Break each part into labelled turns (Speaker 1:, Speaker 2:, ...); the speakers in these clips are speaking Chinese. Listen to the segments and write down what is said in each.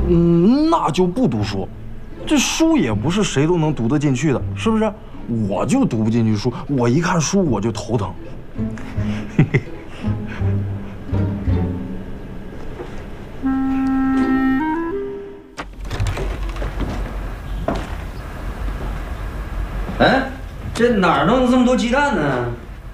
Speaker 1: 那就不读书。这书也不是谁都能读得进去的，是不是？我就读不进去书，我一看书我就头疼。
Speaker 2: 哎，这哪儿弄这么多鸡蛋呢？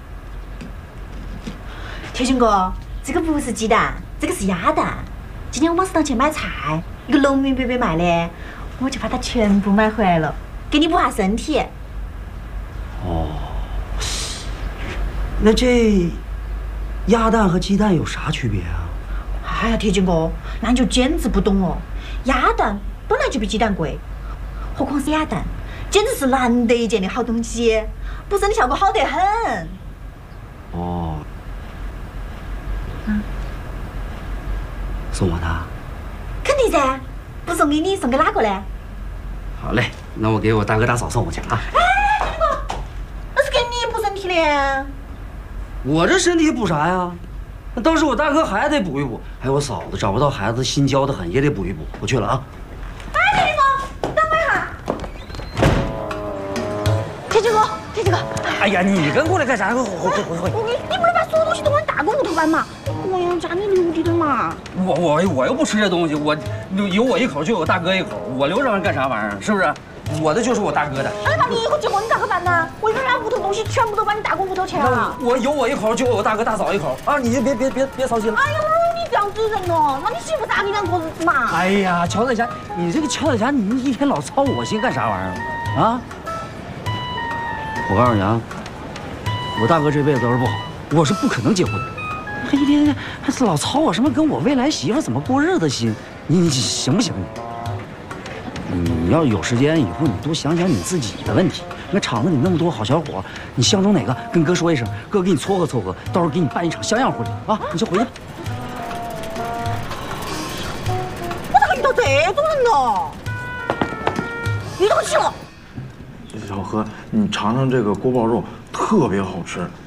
Speaker 3: 铁军哥，这个不是鸡蛋，这个是鸭蛋。今天我往市场去买菜，一个农民伯伯卖的，我就把它全部买回来了，给你补下身体。
Speaker 2: 哦，那这鸭蛋和鸡蛋有啥区别啊？
Speaker 3: 哎呀，铁军哥，那你就简直不懂哦。鸭蛋本来就比鸡蛋贵，何况是鸭蛋，简直是难得一见的好东西，补身体效果好得很。
Speaker 2: 哦，送我的？
Speaker 3: 肯定噻，不送给你，送给哪个呢？
Speaker 2: 好嘞，那我给我大哥大嫂送过去啊。
Speaker 3: 哎，铁军哥，那是给你补身体的。
Speaker 2: 我这身体补啥呀？那倒是我大哥还得补一补，还有我嫂子找不到孩子，心焦得很，也得补一补。我去了啊！
Speaker 3: 哎，铁军哥，等我一下。铁军哥，铁军哥。
Speaker 2: 哎呀，你跟过来干啥？回！
Speaker 3: 你不能把所有东西都往大锅里头搬嘛？我要加你留着点嘛。
Speaker 2: 我又不吃这东西，我有我一口就有大哥一口，我留着玩意干啥玩意儿？是不是？我的就是我大哥的。
Speaker 3: 哎，那你以后结婚你咋个办呢？我一会儿把屋头东西全部都把你大哥屋头去了。
Speaker 2: 我有我一口就有我大哥大嫂一口啊！你就别操心了。
Speaker 3: 哎呀，你不要子人哦，那你媳妇咋给两过日子嘛？
Speaker 2: 哎呀，乔大侠，你这个乔大侠，你一天老操我心干啥玩意儿啊？我告诉你啊，我大哥这辈子要是不好，我是不可能结婚的。还一天还是老操我什么跟我未来媳妇怎么过日子心，你行不行你要有时间以后，你多想想你自己的问题。那厂子里那么多好小伙，你相中哪个跟哥说一声，哥给你撮合撮合，到时候给你办一场像样婚礼啊！你就回去。
Speaker 3: 我咋遇到这种人了？遇到起了。
Speaker 1: 小何，你尝尝这个锅包肉，特别好吃。